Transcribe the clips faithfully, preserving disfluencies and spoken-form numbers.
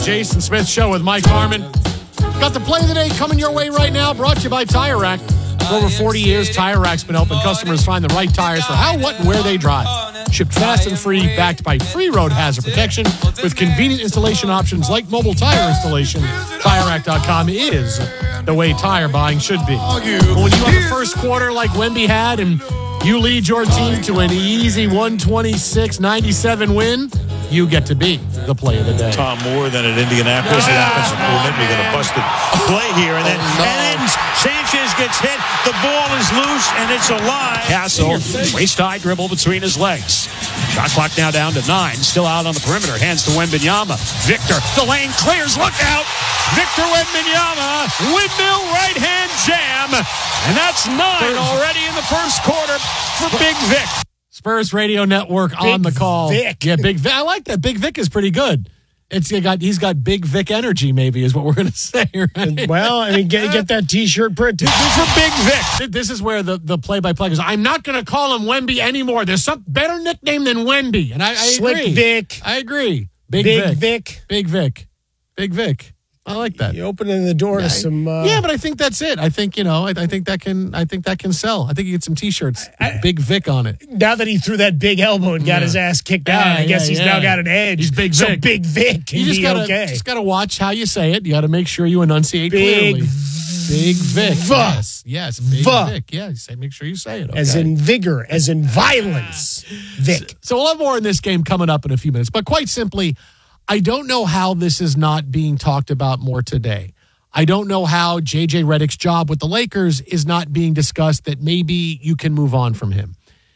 Jason Smith Show with Mike Harmon. Got the play of the day coming your way right now, brought to you by Tire Rack. For over forty years, Tire Rack's been helping customers find the right tires for how, what, and where they drive. Shipped fast and free, backed by free road hazard protection with convenient installation options like mobile tire installation. Tire Rack dot com is the way tire buying should be. But when you have a first quarter like Wemby had and you lead your team to an easy one twenty-six ninety-seven win, you get to be the play of the day. Tom Moore then at Indianapolis, the offensive coordinator, got a busted play here. And then, oh, no. and then Sanchez gets hit. The ball is loose, and it's alive. Castle, waist-high dribble between his legs. Shot clock now down to nine. Still out on the perimeter. Hands to Wembanyama. Victor, the lane clears. Look out. Victor Wembanyama, windmill right-hand jam. And that's nine already in the first quarter for Big Vic. Spurs Radio Network Big on the call. Vic. Yeah, Big Vic. I like that. Big Vic is pretty good. It's he got he's got Big Vic energy, maybe, is what we're going to say. Right? Well, I mean, get, get that T-shirt printed. This for Big Vic. This is where the, the play-by-play goes. I'm not going to call him Wemby anymore. There's some better nickname than Wemby, and I, I Slick agree. Vic. I agree. Big, Big Vic. Vic. Big Vic. Big Vic. I like that. You opening the door yeah, to some. Uh, yeah, but I think that's it. I think you know. I, I think that can. I think that can sell. I think you get some T-shirts, I, Big Vic on it. Now that he threw that big elbow and got yeah. his ass kicked out, yeah, I guess yeah, he's yeah. now got an edge. He's Big so Vic. Big Vic can you just be gotta, okay. Just gotta watch how you say it. You got to make sure you enunciate big clearly. Big Vic. V- yes, yes. Big v- Vic. Yeah, say, make sure you say it. Okay? As in vigor, as in violence. Vic. So, so we'll have more in this game coming up in a few minutes. But quite simply, I don't know how this is not being talked about more today. I don't know how J J Redick's job with the Lakers is not being discussed, that maybe you can move on from him.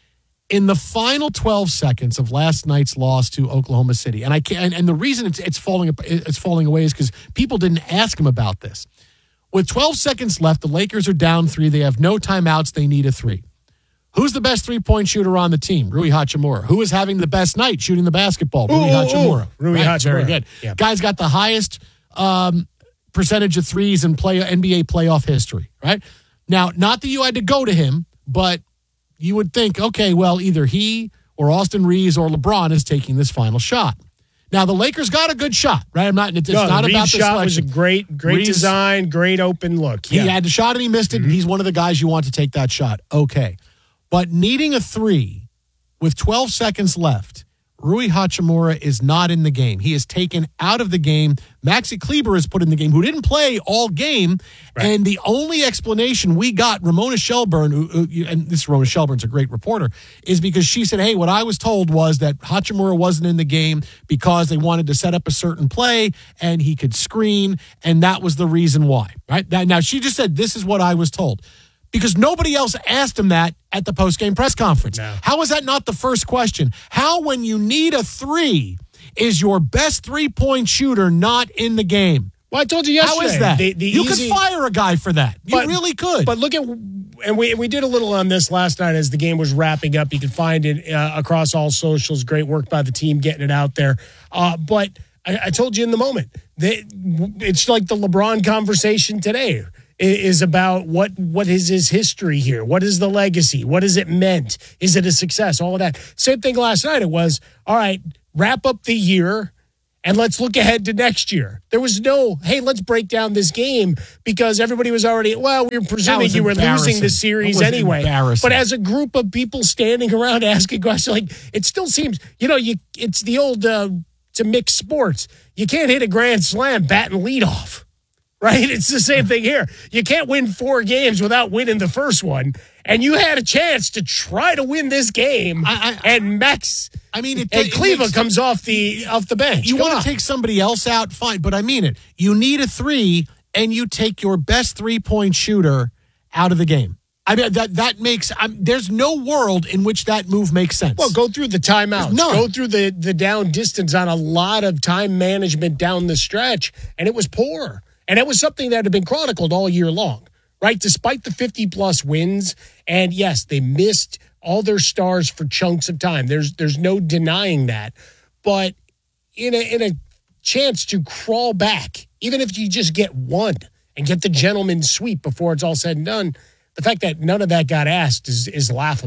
In the final twelve seconds of last night's loss to Oklahoma City, and I can't, and, and the reason it's, it's falling it's falling away is because people didn't ask him about this. With twelve seconds left, the Lakers are down three. They have no timeouts. They need a three. Who's the best three-point shooter on the team? Rui Hachimura. Who is having the best night shooting the basketball? Rui ooh, Hachimura. Ooh, Rui right? Hachimura. Very good. Yep. Guy's got the highest um, percentage of threes in play N B A playoff history, right? Now, not that you had to go to him, but you would think, okay, well, either he or Austin Reeves or LeBron is taking this final shot. Now, the Lakers got a good shot, right? I'm not. It's no, not the about the shot selection. was a great, great Reeves, design, great open look. Yeah. He had the shot and he missed it, mm-hmm. and he's one of the guys you want to take that shot. Okay, but needing a three with twelve seconds left, Rui Hachimura is not in the game. He is taken out of the game. Maxi Kleber is put in the game, who didn't play all game. Right. And the only explanation we got, Ramona Shelburne, who, who, and this Ramona Shelburne's a great reporter, is because she said, hey, what I was told was that Hachimura wasn't in the game because they wanted to set up a certain play and he could screen, and that was the reason why. Right? Now, now she just said, this is what I was told. Because nobody else asked him that at the post-game press conference. No. How is that not the first question? How, when you need a three, is your best three-point shooter not in the game? Well, I told you yesterday. How is that? The, the you easy, could fire a guy for that. You but, really could. But look at, and we we did a little on this last night as the game was wrapping up. You can find it uh, across all socials. Great work by the team getting it out there. Uh, but I, I told you in the moment, that it's like the LeBron conversation today. Is about what what is his history here? What is the legacy? What has it meant? Is it a success? All of that. Same thing last night. It was, all right, wrap up the year and let's look ahead to next year. There was no, hey, let's break down this game because everybody was already, well, we were presuming you were losing the series anyway. But as a group of people standing around asking questions, like, it still seems, you know, you it's the old, uh, it's a mixed sports. You can't hit a grand slam batting leadoff. Right? It's the same thing here. You can't win four games without winning the first one. And you had a chance to try to win this game. I, I, and Max, I mean, it, and it Cleveland makes, comes off the off the bench. You Come want on. to take somebody else out, fine. But I mean it. You need a three, and you take your best three-point shooter out of the game. I mean, that that makes I'm, there's no world in which that move makes sense. Well, go through the timeouts. No. Go through the, the down distance on a lot of time management down the stretch, and it was poor. And it was something that had been chronicled all year long, right? Despite the fifty-plus wins, and yes, they missed all their stars for chunks of time. There's there's no denying that. But in a, in a chance to crawl back, even if you just get one and get the gentleman's sweep before it's all said and done, the fact that none of that got asked is, is laughable.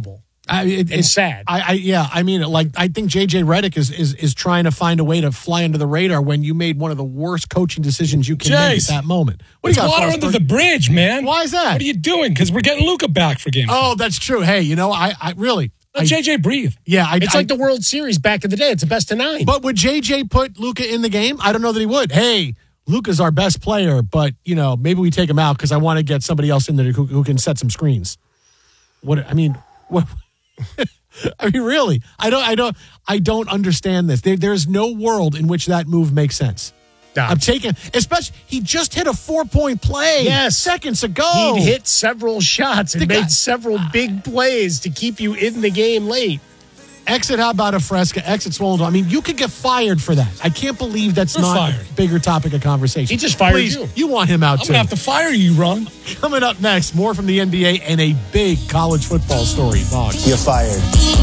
I, it, it's sad. I, I yeah, I mean, like I think J J Redick is, is is trying to find a way to fly under the radar when you made one of the worst coaching decisions you can Jace, make at that moment. What It's do you got, water Foster? under the bridge, man. Why is that? What are you doing? Because we're getting Luka back for game. Oh, that's true. Hey, you know, I, I really, Let I, J J breathe. yeah, I, It's I, like the World Series back in the day. It's a best of nine. But would J J put Luka in the game? I don't know that he would. Hey, Luka's our best player, but you know, maybe we take him out because I want to get somebody else in there who, who can set some screens. What I mean, what? I mean, really, I don't, I don't, I don't understand this. There, there's no world in which that move makes sense. Nah. I'm taking, especially he just hit a four point play. Yes. seconds ago. He'd hit several shots and The made guy- several big plays to keep you in the game late. Exit, how about a Fresca? Exit Swollen. I mean, you could get fired for that. I can't believe that's You're not fired. a bigger topic of conversation. He just fired Please, you. You want him out I'm too. going to have to fire you, Ron. Coming up next, more from the N B A and a big college football story. Vox. You're fired.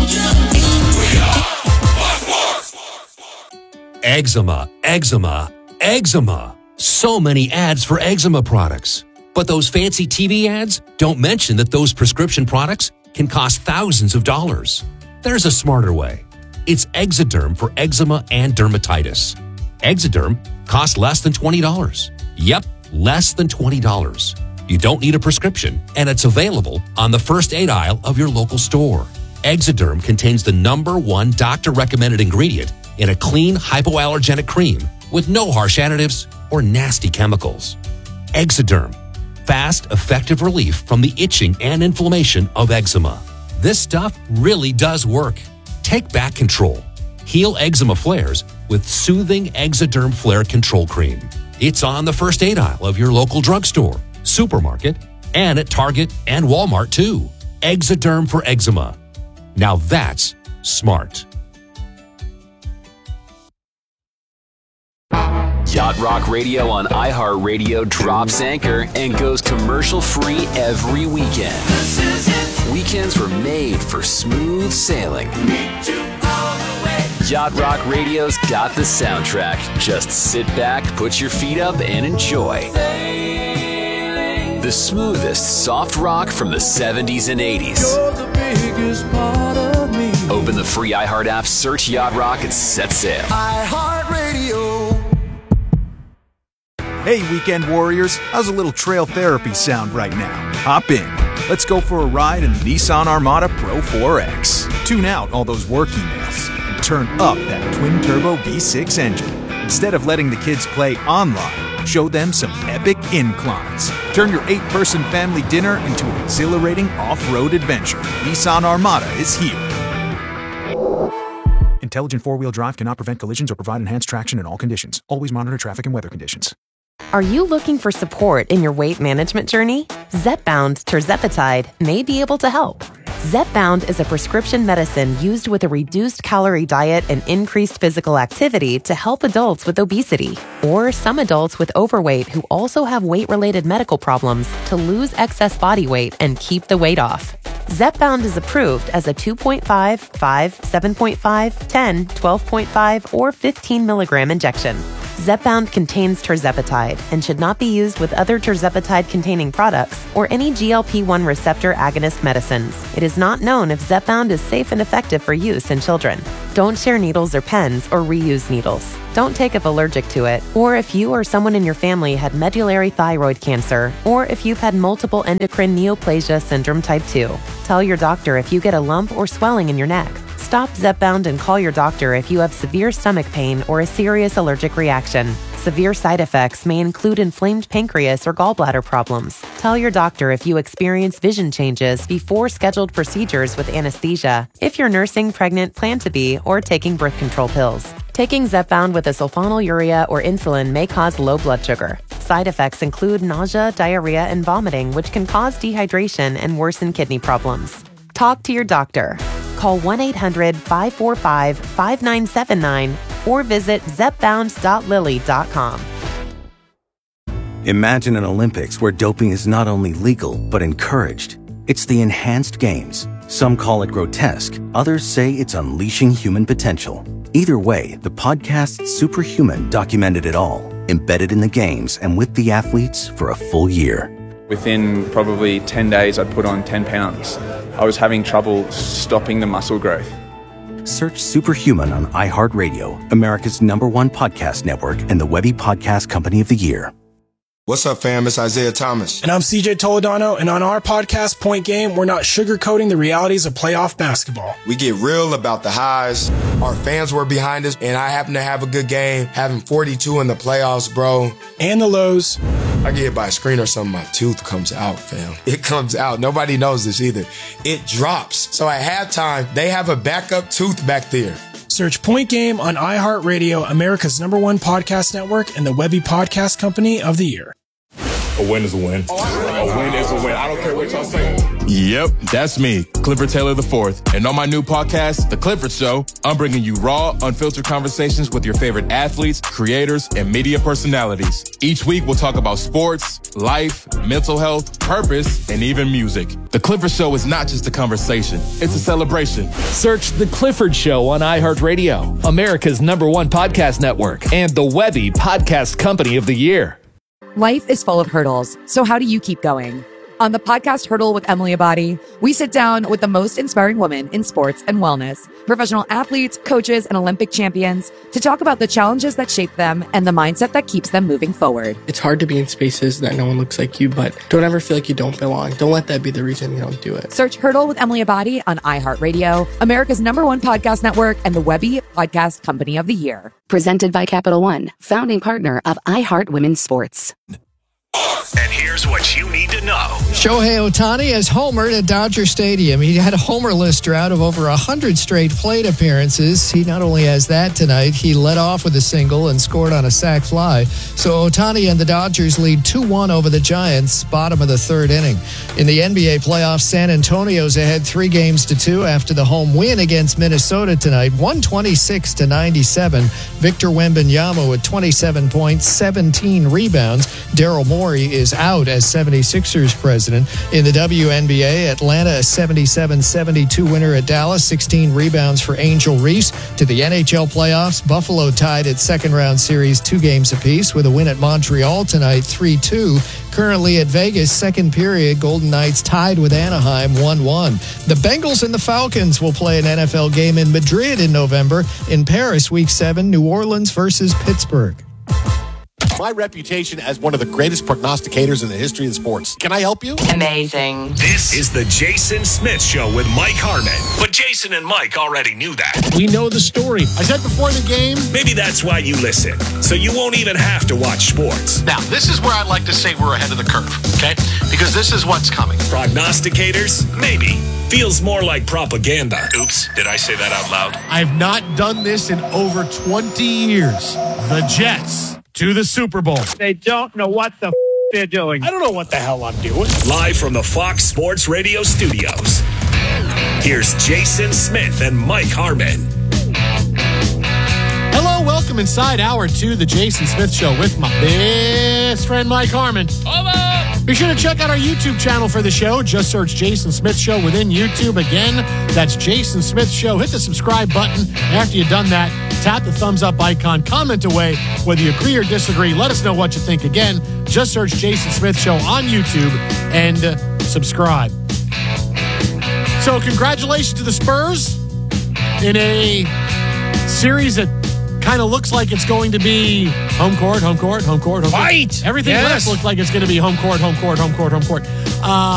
Eczema, eczema, eczema. So many ads for eczema products. But those fancy T V ads don't mention that those prescription products can cost thousands of dollars. There's a smarter way. It's Exoderm for eczema and dermatitis. Exoderm costs less than twenty dollars. Yep, less than twenty dollars. You don't need a prescription, and it's available on the first aid aisle of your local store. Exoderm contains the number one doctor-recommended ingredient in a clean hypoallergenic cream with no harsh additives or nasty chemicals. Exoderm. Fast, effective relief from the itching and inflammation of eczema. This stuff really does work. Take back control. Heal eczema flares with soothing Exoderm Flare Control Cream. It's on the first aid aisle of your local drugstore, supermarket, and at Target and Walmart too. Exoderm for eczema. Now that's smart. Yacht Rock Radio on iHeartRadio drops anchor and goes commercial-free every weekend. Weekends were made for smooth sailing. Yacht Rock Radio's got the soundtrack. Just sit back, put your feet up, and enjoy. The smoothest soft rock from the seventies and eighties. Open the free iHeart app, search Yacht Rock, and set sail. iHeartRadio. Hey, weekend warriors, how's a little trail therapy sound right now? Hop in. Let's go for a ride in the Nissan Armada Pro four X. Tune out all those work emails and turn up that twin-turbo V six engine. Instead of letting the kids play online, show them some epic inclines. Turn your eight-person family dinner into an exhilarating off-road adventure. Nissan Armada is here. Intelligent four-wheel drive cannot prevent collisions or provide enhanced traction in all conditions. Always monitor traffic and weather conditions. Are you looking for support in your weight management journey? Zepbound tirzepatide may be able to help. Zepbound is a prescription medicine used with a reduced calorie diet and increased physical activity to help adults with obesity or some adults with overweight who also have weight-related medical problems to lose excess body weight and keep the weight off. Zepbound is approved as a two point five, five, seven point five, ten, twelve point five, or fifteen milligram injection. Zepbound contains tirzepatide and should not be used with other tirzepatide-containing products or any G L P one receptor agonist medicines. It is not known if Zepbound is safe and effective for use in children. Don't share needles or pens or reuse needles. Don't take if allergic to it, or if you or someone in your family had medullary thyroid cancer, or if you've had multiple endocrine neoplasia syndrome type two. Tell your doctor if you get a lump or swelling in your neck. Stop Zepbound and call your doctor if you have severe stomach pain or a serious allergic reaction. Severe side effects may include inflamed pancreas or gallbladder problems. Tell your doctor if you experience vision changes before scheduled procedures with anesthesia, if you're nursing, pregnant, plan to be, or taking birth control pills. Taking Zepbound with a sulfonylurea or insulin may cause low blood sugar. Side effects include nausea, diarrhea, and vomiting, which can cause dehydration and worsen kidney problems. Talk to your doctor. Call one eight hundred, five four five, five nine seven nine or visit zepbound dot lilly dot com. Imagine an Olympics where doping is not only legal, but encouraged. It's the Enhanced Games. Some call it grotesque, others say it's unleashing human potential. Either way, the podcast Superhuman documented it all, embedded in the games and with the athletes for a full year. Within probably ten days, I'd put on ten pounds. I was having trouble stopping the muscle growth. Search Superhuman on iHeartRadio, America's number one podcast network, and the Webby Podcast Company of the Year. What's up, fam? It's Isaiah Thomas. And I'm C J Toledano, and on our podcast, Point Game, we're not sugarcoating the realities of playoff basketball. We get real about the highs. Our fans were behind us, and I happen to have a good game, having forty-two in the playoffs, bro. And the lows. I get hit by a screen or something, my tooth comes out, fam. It comes out. Nobody knows this either. It drops. So at halftime, they have a backup tooth back there. Search Point Game on iHeartRadio, America's number one podcast network, and the Webby Podcast Company of the Year. A win is a win. A win is a win. I don't care what y'all say. Yep, that's me, Clifford Taylor the fourth. And on my new podcast, The Clifford Show, I'm bringing you raw, unfiltered conversations with your favorite athletes, creators, and media personalities. Each week, we'll talk about sports, life, mental health, purpose, and even music. The Clifford Show is not just a conversation, it's a celebration. Search The Clifford Show on iHeartRadio, America's number one podcast network, and the Webby Podcast Company of the Year. Life is full of hurdles, so how do you keep going? On the podcast Hurdle with Emily Abadi, we sit down with the most inspiring women in sports and wellness, professional athletes, coaches, and Olympic champions to talk about the challenges that shape them and the mindset that keeps them moving forward. It's hard to be in spaces that no one looks like you, but don't ever feel like you don't belong. Don't let that be the reason you don't do it. Search Hurdle with Emily Abadi on iHeartRadio, America's number one podcast network, and the Webby Podcast Company of the Year. Presented by Capital One, founding partner of iHeart Women's Sports. And here's what you need to know. Shohei Ohtani has homered at Dodger Stadium. He had a homerless drought of over one hundred straight plate appearances. He not only has that tonight, he led off with a single and scored on a sac fly. So Ohtani and the Dodgers lead two one over the Giants, bottom of the third inning. In the N B A playoffs, San Antonio's ahead three games to two after the home win against Minnesota tonight, one twenty-six to ninety-seven. Victor Wembanyama with twenty-seven points, seventeen rebounds. Daryl Morey is out as seventy-sixers president. In the W N B A, Atlanta a seventy-seven seventy-two winner at Dallas, sixteen rebounds for Angel Reese. To the N H L playoffs, Buffalo tied its second round series two games apiece with a win at Montreal tonight, three two. Currently at Vegas, second period, Golden Knights tied with Anaheim one one. The Bengals and the Falcons will play an N F L game in Madrid in November. In Paris, week seven, New Orleans versus Pittsburgh. My reputation as one of the greatest prognosticators in the history of sports. Can I help you? Amazing. This is the Jason Smith Show with Mike Harmon. But Jason and Mike already knew that. We know the story. I said before the game. Maybe that's why you listen. So you won't even have to watch sports. Now, this is where I like to say we're ahead of the curve, okay? Because this is what's coming. Prognosticators? Maybe. Feels more like propaganda. Oops, did I say that out loud? I've not done this in over twenty years. The Jets to the Super Bowl. They don't know what the f- they're doing. I don't know what the hell I'm doing. Live from the Fox Sports Radio studios, here's Jason Smith and Mike Harmon. Hello, welcome inside hour two, the Jason Smith Show with my best friend Mike Harmon. Be sure to check out our YouTube channel for the show. Just search Jason Smith Show within YouTube. Again, that's Jason Smith Show. Hit the subscribe button. After you've done that, tap the thumbs up icon. Comment away whether you agree or disagree. Let us know what you think. Again, just search Jason Smith Show on YouTube and uh, subscribe. So congratulations to the Spurs in a series that kind of looks like it's going to be home court, home court, home court, home court. Fight! Everything yes. left looks like it's going to be home court, home court, home court, home court. Uh,